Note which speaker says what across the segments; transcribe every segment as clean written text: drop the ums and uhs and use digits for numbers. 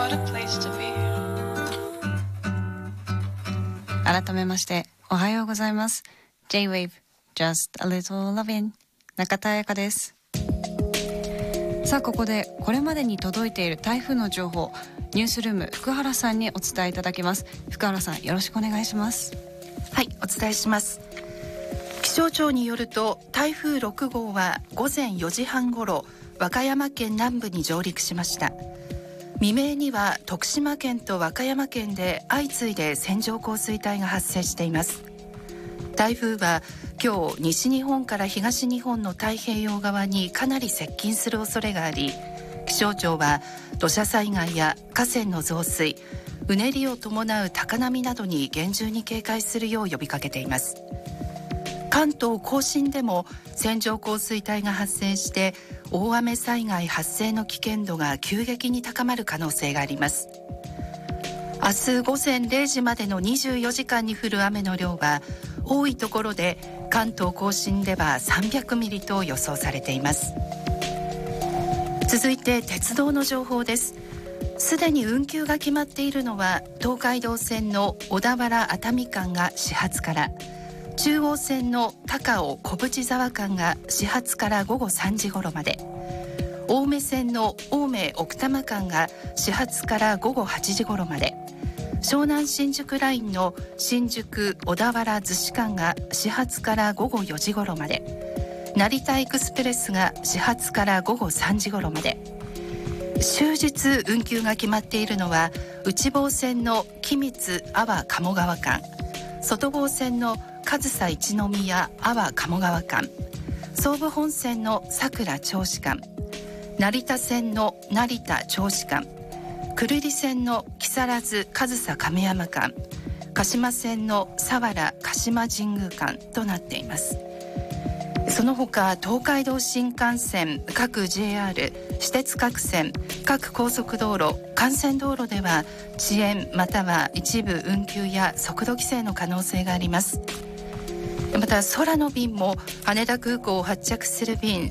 Speaker 1: 改めましておはようございます。 J-Wave Just a Little Lovin' 中田彩香です。さあここでこれまでに届いている台風の情報、ニュースルーム福原さんにお伝えいただきます。福原さん、よろしくお願いします。
Speaker 2: はい、お伝えします。気象庁によると台風6号は午前4時半ごろ和歌山県南部に上陸しました。未明には徳島県と和歌山県で相次いで線状降水帯が発生しています。台風は今日西日本から東日本の太平洋側にかなり接近する恐れがあり、気象庁は土砂災害や河川の増水、うねりを伴う高波などに厳重に警戒するよう呼びかけています。関東甲信でも線状降水帯が発生して大雨災害発生の危険度が急激に高まる可能性があります。明日午前0時までの24時間に降る雨の量は多いところで関東甲信では300ミリと予想されています。続いて鉄道の情報です。すでに運休が決まっているのは東海道線の小田原熱海間が始発から、中央線の高尾小淵沢間が始発から午後3時頃まで、青梅線の青梅奥多摩間が始発から午後8時頃まで、湘南新宿ラインの新宿小田原逗子間が始発から午後4時頃まで、成田エクスプレスが始発から午後3時頃まで。終日運休が決まっているのは内房線の君津安房鴨川間、外房線の上総一宮安房鴨川間、総武本線の佐倉銚子間、成田線の成田銚子間、久留里線の木更津上総亀山間、鹿島線の佐原鹿島神宮間となっています。その他東海道新幹線、各 JR、私鉄各線、各高速道路、幹線道路では遅延または一部運休や速度規制の可能性があります。また空の便も羽田空港を発着する便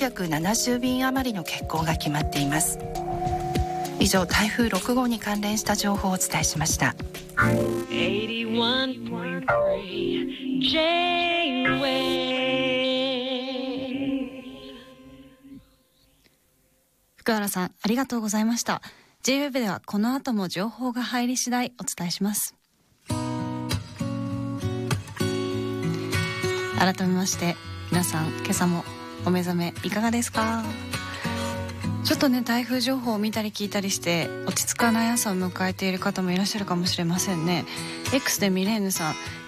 Speaker 2: 370便余りの欠航が決まっています。以上、台風6号に関連した情報をお伝えしました。81.3 J-Wave。
Speaker 1: 福原さん、ありがとうございました。 J-Wave ではこの後も情報が入り次第お伝えします。改めまして皆さん、今朝もお目覚めいかがですか？ちょっとね、台風情報を見たり聞いたりして落ち着かない朝を迎えている方もいらっしゃるかもしれませんね。 X でミレーヌさん、